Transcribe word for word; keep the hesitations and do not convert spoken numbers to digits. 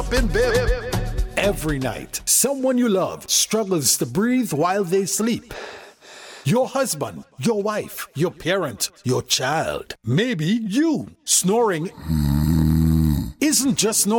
up in bed. Every night, someone you love struggles to breathe while they sleep. Your husband, your wife, your parent, your child, maybe you. Snoring isn't just snoring.